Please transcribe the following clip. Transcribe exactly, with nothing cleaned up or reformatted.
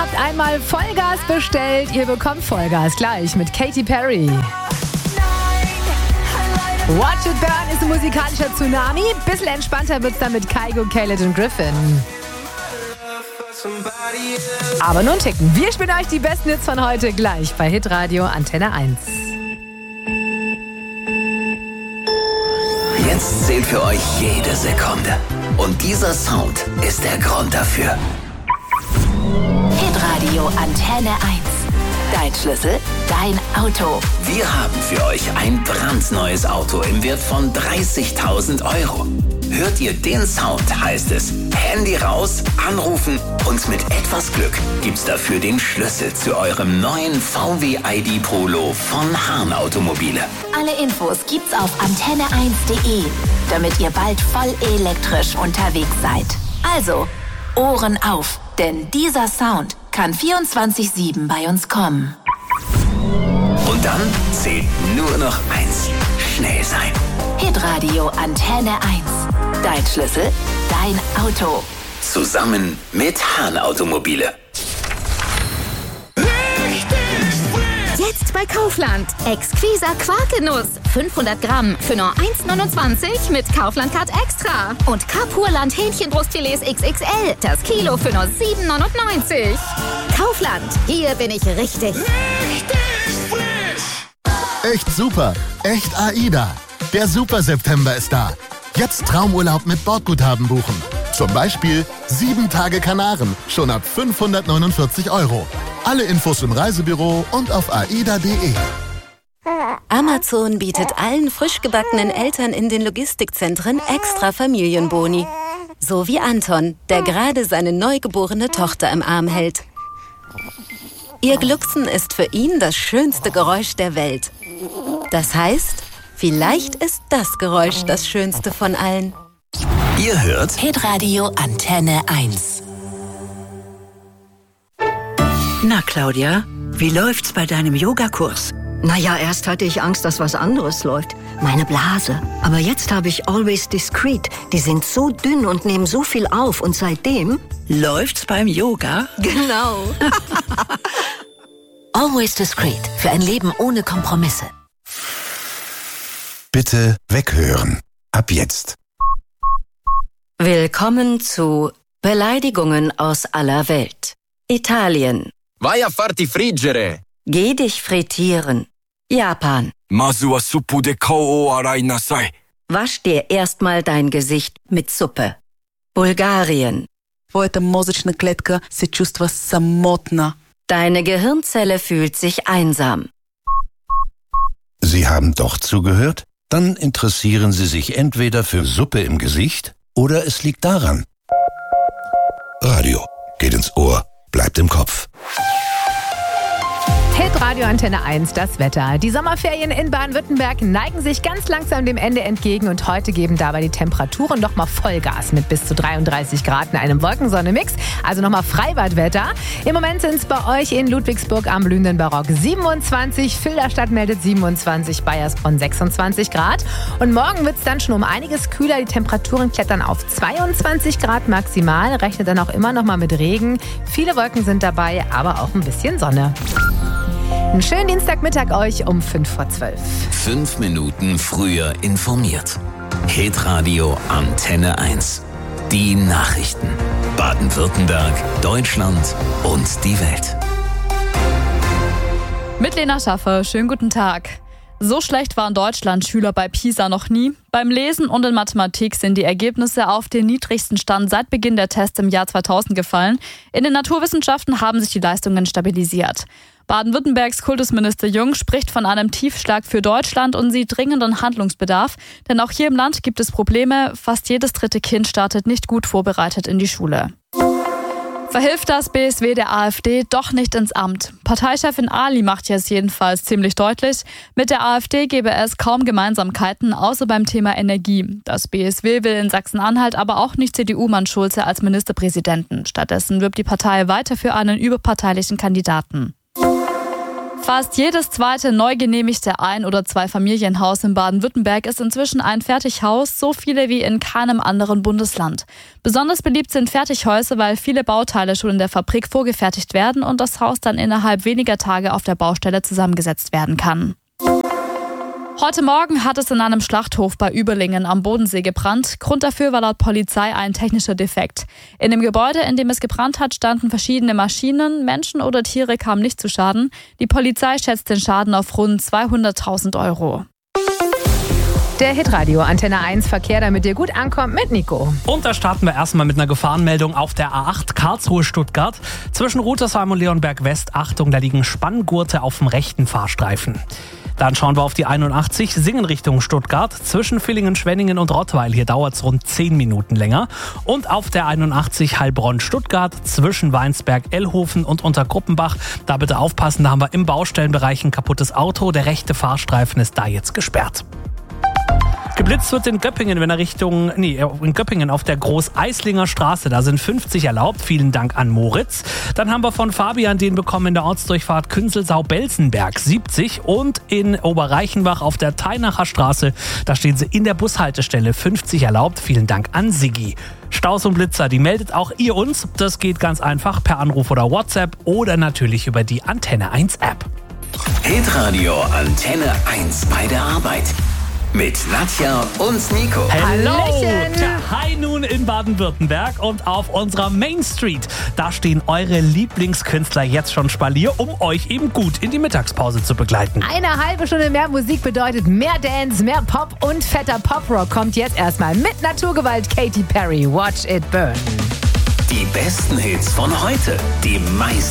habt einmal Vollgas bestellt. Ihr bekommt Vollgas gleich mit Katy Perry. Watch It Burn ist ein musikalischer Tsunami. Bisschen entspannter wird's dann mit Kygo, Khaled und Griffin. Aber nun ticken. Wir spielen euch die besten Hits von heute gleich bei Hitradio Antenne eins. Jetzt zählt für euch jede Sekunde. Und dieser Sound ist der Grund dafür. Hitradio Antenne eins. Dein Schlüssel, dein Auto. Wir haben für euch ein brandneues Auto im Wert von dreißigtausend Euro. Hört ihr den Sound, heißt es Handy raus, anrufen und mit etwas Glück gibt's dafür den Schlüssel zu eurem neuen V W I D Polo von Hahn Automobile. Alle Infos gibt's auf antenne eins punkt de, damit ihr bald voll elektrisch unterwegs seid. Also, Ohren auf, denn dieser Sound kann vierundzwanzig sieben bei uns kommen. Und dann zählt nur noch eins: schnell sein. Hitradio Antenne eins. Dein Schlüssel, dein Auto. Zusammen mit Hahn Automobile. Jetzt bei Kaufland. Exquisa Quarkgenuss. fünfhundert Gramm für nur eins neunundzwanzig mit Kaufland-Card Extra. Und Kapurland Hähnchenbrustfilets X X L. Das Kilo für nur sieben neunundneunzig. Kaufland. Hier bin ich richtig. Richtig frisch. Echt super. Echt AIDA. Der Super September ist da. Jetzt Traumurlaub mit Bordguthaben buchen. Zum Beispiel sieben Tage Kanaren, schon ab fünfhundertneunundvierzig Euro. Alle Infos im Reisebüro und auf aida punkt de. Amazon bietet allen frisch gebackenen Eltern in den Logistikzentren extra Familienboni. So wie Anton, der gerade seine neugeborene Tochter im Arm hält. Ihr Glucksen ist für ihn das schönste Geräusch der Welt. Das heißt, vielleicht ist das Geräusch das schönste von allen. Ihr hört Hitradio Antenne eins. Na, Claudia, wie läuft's bei deinem Yogakurs? Naja, erst hatte ich Angst, dass was anderes läuft. Meine Blase. Aber jetzt habe ich Always Discreet. Die sind so dünn und nehmen so viel auf. Und seitdem... Läuft's beim Yoga? Genau. Always Discreet. Für ein Leben ohne Kompromisse. Bitte weghören. Ab jetzt. Willkommen zu Beleidigungen aus aller Welt. Italien. Vai a farti friggere. Geh dich frittieren. Japan. Masu wa suppu de kao o arai nasai. Wasch dir erstmal dein Gesicht mit Suppe. Bulgarien. Твоята мозъчна клетка се чувства самотна. Deine Gehirnzelle fühlt sich einsam. Sie haben doch zugehört? Dann interessieren Sie sich entweder für Suppe im Gesicht oder es liegt daran. Radio geht ins Ohr, bleibt im Kopf. Hitradio Antenne eins, das Wetter. Die Sommerferien in Baden-Württemberg neigen sich ganz langsam dem Ende entgegen und heute geben dabei die Temperaturen nochmal Vollgas mit bis zu dreiunddreißig Grad in einem Wolkensonne-Mix. Also nochmal Freibadwetter. Im Moment sind es bei euch in Ludwigsburg am blühenden Barock siebenundzwanzig, Filderstadt meldet siebenundzwanzig, Bayersbronn sechsundzwanzig Grad. Und morgen wird es dann schon um einiges kühler. Die Temperaturen klettern auf zweiundzwanzig Grad maximal, rechnet dann auch immer nochmal mit Regen. Viele Wolken sind dabei, aber auch ein bisschen Sonne. Einen schönen Dienstagmittag euch um fünf vor zwölf. Fünf Minuten früher informiert. Hitradio Antenne eins. Die Nachrichten. Baden-Württemberg, Deutschland und die Welt. Mit Lena Schaffer, schönen guten Tag. So schlecht waren Deutschland-Schüler bei PISA noch nie. Beim Lesen und in Mathematik sind die Ergebnisse auf den niedrigsten Stand seit Beginn der Tests im Jahr zweitausend gefallen. In den Naturwissenschaften haben sich die Leistungen stabilisiert. Baden-Württembergs Kultusminister Jung spricht von einem Tiefschlag für Deutschland und sieht dringenden Handlungsbedarf. Denn auch hier im Land gibt es Probleme. Fast jedes dritte Kind startet nicht gut vorbereitet in die Schule. Verhilft das B S W der AfD doch nicht ins Amt? Parteichefin Ali macht es jedenfalls ziemlich deutlich. Mit der AfD gäbe es kaum Gemeinsamkeiten, außer beim Thema Energie. Das B S W will in Sachsen-Anhalt aber auch nicht C D U-Mann Schulze als Ministerpräsidenten. Stattdessen wirbt die Partei weiter für einen überparteilichen Kandidaten. Fast jedes zweite neu genehmigte Ein- oder Zweifamilienhaus in Baden-Württemberg ist inzwischen ein Fertighaus, so viele wie in keinem anderen Bundesland. Besonders beliebt sind Fertighäuser, weil viele Bauteile schon in der Fabrik vorgefertigt werden und das Haus dann innerhalb weniger Tage auf der Baustelle zusammengesetzt werden kann. Heute Morgen hat es in einem Schlachthof bei Überlingen am Bodensee gebrannt. Grund dafür war laut Polizei ein technischer Defekt. In dem Gebäude, in dem es gebrannt hat, standen verschiedene Maschinen. Menschen oder Tiere kamen nicht zu Schaden. Die Polizei schätzt den Schaden auf rund zweihunderttausend Euro. Der Hitradio Antenne eins Verkehr, damit ihr gut ankommt, mit Nico. Und da starten wir erstmal mit einer Gefahrenmeldung auf der A acht Karlsruhe-Stuttgart. Zwischen Rütersheim und Leonberg West, Achtung, da liegen Spanngurte auf dem rechten Fahrstreifen. Dann schauen wir auf die einundachtzig Singen Richtung Stuttgart. Zwischen Villingen, Schwenningen und Rottweil, hier dauert es rund zehn Minuten länger. Und auf der einundachtzig Heilbronn-Stuttgart zwischen Weinsberg, Ellhofen und Untergruppenbach. Da bitte aufpassen, da haben wir im Baustellenbereich ein kaputtes Auto. Der rechte Fahrstreifen ist da jetzt gesperrt. Geblitzt wird in Göppingen, wenn er Richtung, nee, in Göppingen auf der Großeislinger Straße. Da sind fünfzig erlaubt. Vielen Dank an Moritz. Dann haben wir von Fabian den bekommen in der Ortsdurchfahrt Künzelsau-Belzenberg siebzig. Und in Oberreichenbach auf der Teinacher Straße, da stehen sie in der Bushaltestelle fünfzig erlaubt. Vielen Dank an Siggi. Staus und Blitzer, die meldet auch ihr uns. Das geht ganz einfach per Anruf oder WhatsApp oder natürlich über die Antenne eins App. Hitradio Antenne eins bei der Arbeit. Mit Nadja und Nico. Hallo! Tja, hi nun in Baden-Württemberg und auf unserer Main Street. Da stehen eure Lieblingskünstler jetzt schon Spalier, um euch eben gut in die Mittagspause zu begleiten. Eine halbe Stunde mehr Musik bedeutet mehr Dance, mehr Pop und fetter Poprock kommt jetzt erstmal mit Naturgewalt Katy Perry. Watch it burn. Die besten Hits von heute, die meisten